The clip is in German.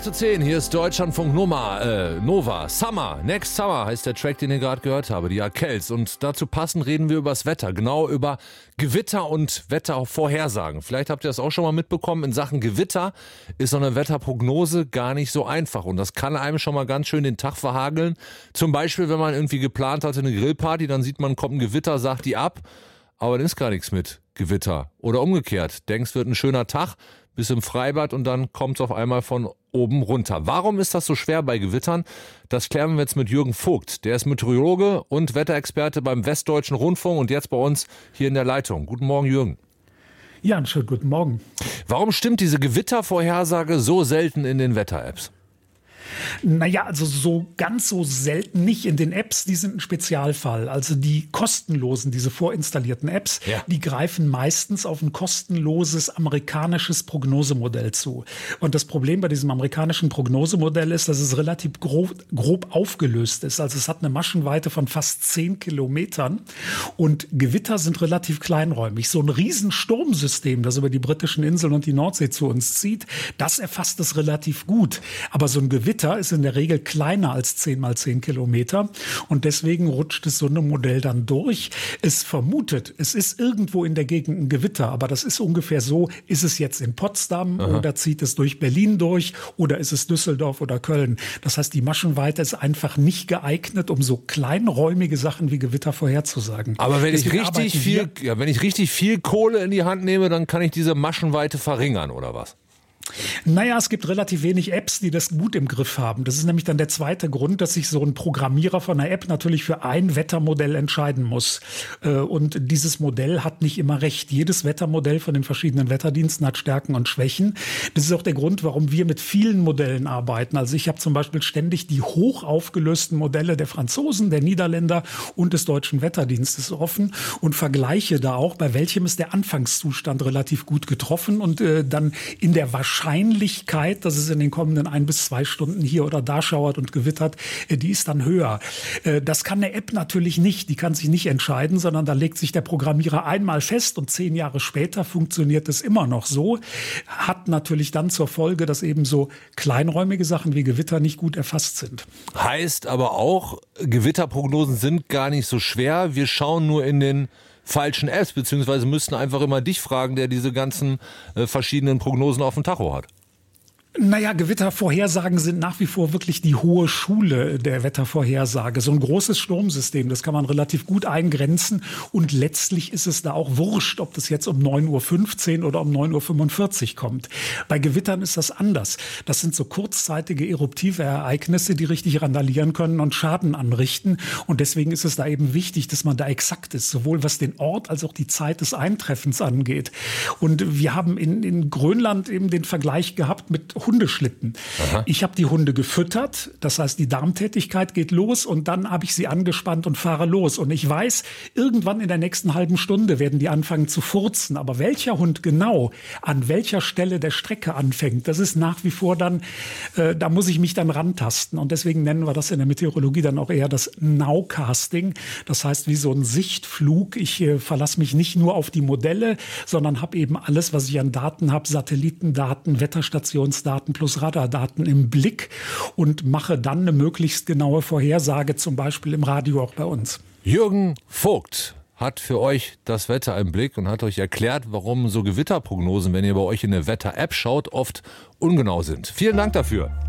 8:10 hier ist Deutschlandfunk Nova. Summer, Next Summer heißt der Track, den ihr gerade gehört habt, die Arkells. Und dazu passend reden wir über das Wetter, genau über Gewitter und Wettervorhersagen. Vielleicht habt ihr das auch schon mal mitbekommen, in Sachen Gewitter ist so eine Wetterprognose gar nicht so einfach. Und das kann einem schon mal ganz schön den Tag verhageln. Zum Beispiel, wenn man irgendwie geplant hatte, eine Grillparty, dann sieht man, kommt ein Gewitter, sagt die ab. Aber dann ist gar nichts mit Gewitter. Oder umgekehrt, denkst, wird ein schöner Tag, bist im Freibad und dann kommt es auf einmal von oben runter. Warum ist das so schwer bei Gewittern? Das klären wir jetzt mit Jürgen Vogt. Der ist Meteorologe und Wetterexperte beim Westdeutschen Rundfunk und jetzt bei uns hier in der Leitung. Guten Morgen, Jürgen. Ja, einen schönen guten Morgen. Warum stimmt diese Gewittervorhersage so selten in den Wetter-Apps? Naja, also so ganz so selten nicht in den Apps, die sind ein Spezialfall. Also die kostenlosen, diese vorinstallierten Apps, Die greifen meistens auf ein kostenloses amerikanisches Prognosemodell zu. Und das Problem bei diesem amerikanischen Prognosemodell ist, dass es relativ grob aufgelöst ist. Also es hat eine Maschenweite von fast 10 Kilometern und Gewitter sind relativ kleinräumig. So ein Riesensturmsystem, das über die britischen Inseln und die Nordsee zu uns zieht, das erfasst es relativ gut. Aber so ein Gewitter ist in der Regel kleiner als 10 mal 10 Kilometer und deswegen rutscht es so einem Modell dann durch. Es vermutet, es ist irgendwo in der Gegend ein Gewitter, aber das ist ungefähr so, ist es jetzt in Potsdam oder zieht es durch Berlin durch oder ist es Düsseldorf oder Köln. Das heißt, die Maschenweite ist einfach nicht geeignet, um so kleinräumige Sachen wie Gewitter vorherzusagen. Aber wenn ich richtig viel Kohle in die Hand nehme, dann kann ich diese Maschenweite verringern, oder was? Naja, es gibt relativ wenig Apps, die das gut im Griff haben. Das ist nämlich dann der zweite Grund, dass sich so ein Programmierer von einer App natürlich für ein Wettermodell entscheiden muss. Und dieses Modell hat nicht immer recht. Jedes Wettermodell von den verschiedenen Wetterdiensten hat Stärken und Schwächen. Das ist auch der Grund, warum wir mit vielen Modellen arbeiten. Also ich habe zum Beispiel ständig die hoch aufgelösten Modelle der Franzosen, der Niederländer und des deutschen Wetterdienstes offen und vergleiche da auch, bei welchem ist der Anfangszustand relativ gut getroffen und dann in der Wahrscheinlichkeit, dass es in den kommenden 1 bis 2 Stunden hier oder da schauert und gewittert, die ist dann höher. Das kann eine App natürlich nicht. Die kann sich nicht entscheiden, sondern da legt sich der Programmierer einmal fest und 10 Jahre später funktioniert es immer noch so. Hat natürlich dann zur Folge, dass eben so kleinräumige Sachen wie Gewitter nicht gut erfasst sind. Heißt aber auch, Gewitterprognosen sind gar nicht so schwer. Wir schauen nur in den falschen Apps, beziehungsweise müssten einfach immer dich fragen, der diese ganzen verschiedenen Prognosen auf dem Tacho hat. Naja, Gewittervorhersagen sind nach wie vor wirklich die hohe Schule der Wettervorhersage. So ein großes Sturmsystem, das kann man relativ gut eingrenzen und letztlich ist es da auch wurscht, ob das jetzt um 9:15 Uhr oder um 9:45 Uhr kommt. Bei Gewittern ist das anders. Das sind so kurzzeitige eruptive Ereignisse, die richtig randalieren können und Schaden anrichten und deswegen ist es da eben wichtig, dass man da exakt ist, sowohl was den Ort als auch die Zeit des Eintreffens angeht. Und wir haben in Grönland eben den Vergleich gehabt mit Hundeschlitten. Aha. Ich habe die Hunde gefüttert, das heißt, die Darmtätigkeit geht los und dann habe ich sie angespannt und fahre los. Und ich weiß, irgendwann in der nächsten halben Stunde werden die anfangen zu furzen. Aber welcher Hund genau an welcher Stelle der Strecke anfängt, das ist nach wie vor dann, da muss ich mich dann rantasten. Und deswegen nennen wir das in der Meteorologie dann auch eher das Nowcasting. Das heißt, wie so ein Sichtflug. Ich verlasse mich nicht nur auf die Modelle, sondern habe eben alles, was ich an Daten habe, Satellitendaten, Wetterstationsdaten, plus Radardaten im Blick und mache dann eine möglichst genaue Vorhersage, zum Beispiel im Radio auch bei uns. Jürgen Vogt hat für euch das Wetter im Blick und hat euch erklärt, warum so Gewitterprognosen, wenn ihr bei euch in eine Wetter-App schaut, oft ungenau sind. Vielen Dank dafür.